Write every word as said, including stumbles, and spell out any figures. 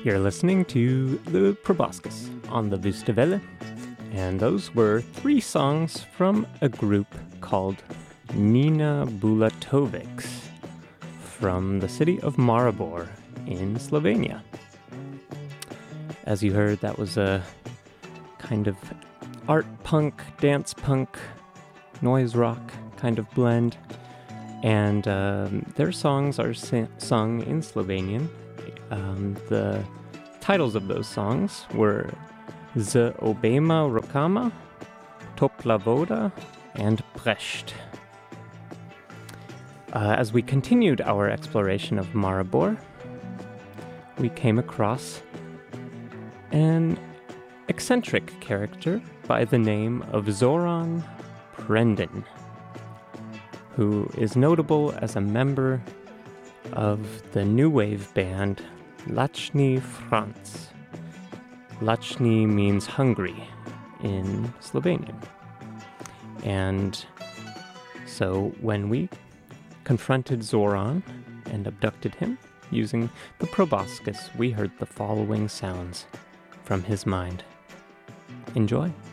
You're listening to the Proboscis on the Wuste and those were three songs from a group called Nina Bulatovics from the city of Maribor in Slovenia. As you heard, that was a kind of art punk, dance punk, noise rock kind of blend, and um, their songs are si- sung in Slovenian. Um, the titles of those songs were Z obema rokama, Topla voda, and Brest. Uh, as we continued our exploration of Maribor, we came across an eccentric character by the name of Zoran Prendin, who is notable as a member of the new wave band Lačni Franc. Lačni means hungry in Slovenian. And so when we confronted Zoran and abducted him using the proboscis, we heard the following sounds from his mind. Enjoy.